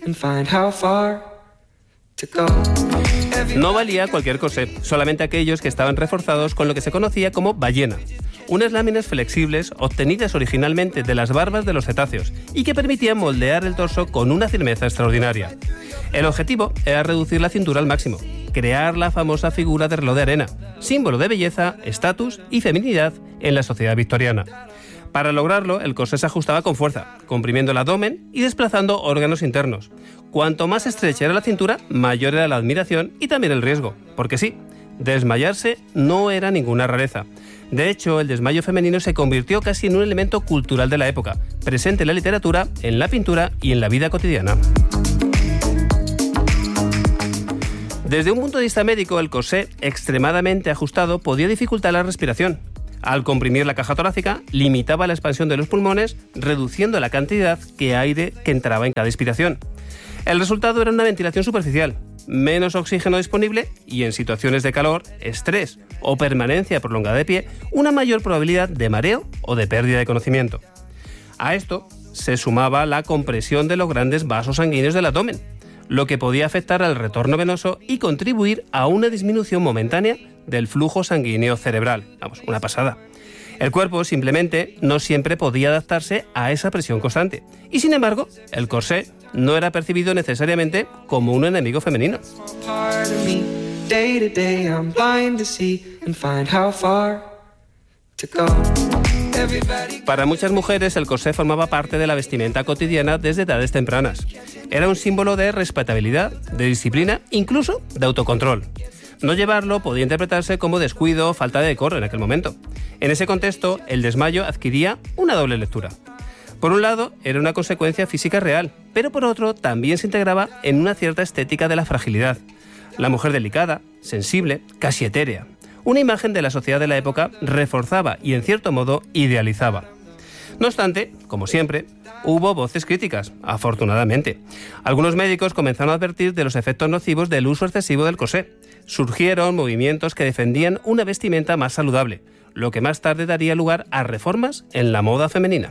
and find how far to go. No valía cualquier corsé, solamente aquellos que estaban reforzados con lo que se conocía como ballena. Unas láminas flexibles obtenidas originalmente de las barbas de los cetáceos y que permitían moldear el torso con una firmeza extraordinaria. El objetivo era reducir la cintura al máximo, crear la famosa figura de reloj de arena, símbolo de belleza, estatus y feminidad en la sociedad victoriana. Para lograrlo, el corsé se ajustaba con fuerza, comprimiendo el abdomen y desplazando órganos internos. Cuanto más estrecha era la cintura, mayor era la admiración y también el riesgo, porque sí, desmayarse no era ninguna rareza. De hecho, el desmayo femenino se convirtió casi en un elemento cultural de la época, presente en la literatura, en la pintura y en la vida cotidiana. Desde un punto de vista médico, el corsé extremadamente ajustado podía dificultar la respiración. Al comprimir la caja torácica, limitaba la expansión de los pulmones, reduciendo la cantidad de aire que entraba en cada inspiración. El resultado era una ventilación superficial, menos oxígeno disponible y, en situaciones de calor, estrés o permanencia prolongada de pie, una mayor probabilidad de mareo o de pérdida de conocimiento. A esto se sumaba la compresión de los grandes vasos sanguíneos del abdomen, lo que podía afectar al retorno venoso y contribuir a una disminución momentánea del flujo sanguíneo cerebral. Vamos, una pasada. El cuerpo simplemente no siempre podía adaptarse a esa presión constante. Y sin embargo, el corsé no era percibido necesariamente como un enemigo femenino. Para muchas mujeres, el corsé formaba parte de la vestimenta cotidiana desde edades tempranas. Era un símbolo de respetabilidad, de disciplina, incluso de autocontrol. No llevarlo podía interpretarse como descuido o falta de decoro en aquel momento. En ese contexto, el desmayo adquiría una doble lectura. Por un lado, era una consecuencia física real, pero por otro, también se integraba en una cierta estética de la fragilidad. La mujer delicada, sensible, casi etérea. Una imagen de la sociedad de la época reforzaba y, en cierto modo, idealizaba. No obstante, como siempre, hubo voces críticas, afortunadamente. Algunos médicos comenzaron a advertir de los efectos nocivos del uso excesivo del corsé. Surgieron movimientos que defendían una vestimenta más saludable, lo que más tarde daría lugar a reformas en la moda femenina.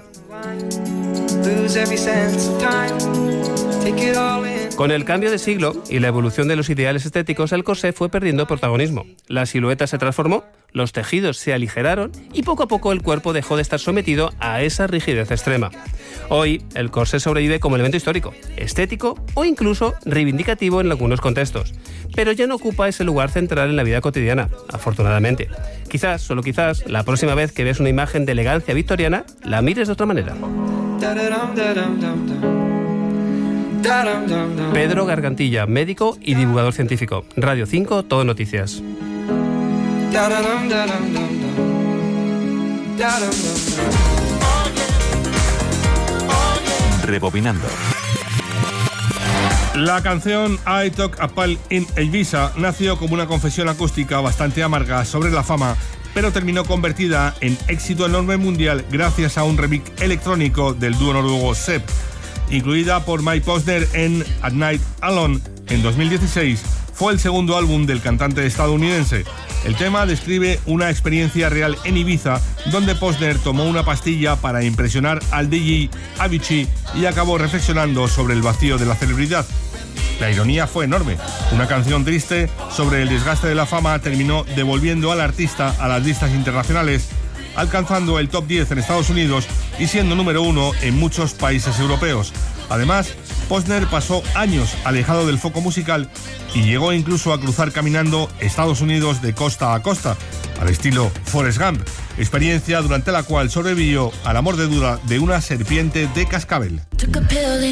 Con el cambio de siglo y la evolución de los ideales estéticos, el corsé fue perdiendo protagonismo. La silueta se transformó, los tejidos se aligeraron y poco a poco el cuerpo dejó de estar sometido a esa rigidez extrema. Hoy, el corsé sobrevive como elemento histórico, estético o incluso reivindicativo en algunos contextos, pero ya no ocupa ese lugar central en la vida cotidiana, afortunadamente. Quizás, solo quizás, la próxima vez que veas una imagen de elegancia victoriana, la mires de otra manera. Pedro Gargantilla, médico y divulgador científico. Radio 5, Todo Noticias. Rebobinando. La canción I Took a Pill in Ibiza nació como una confesión acústica bastante amarga sobre la fama, pero terminó convertida en éxito enorme mundial gracias a un remix electrónico del dúo noruego Seb. Incluida por Mike Posner en At Night Alone en 2016, fue el segundo álbum del cantante estadounidense. El tema describe una experiencia real en Ibiza, donde Posner tomó una pastilla para impresionar al DJ Avicii y acabó reflexionando sobre el vacío de la celebridad. La ironía fue enorme. Una canción triste sobre el desgaste de la fama terminó devolviendo al artista a las listas internacionales, alcanzando el top 10 en Estados Unidos y siendo número 1 en muchos países europeos. Además, Posner pasó años alejado del foco musical y llegó incluso a cruzar caminando Estados Unidos de costa a costa, al estilo Forrest Gump, experiencia durante la cual sobrevivió a la mordedura de una serpiente de cascabel.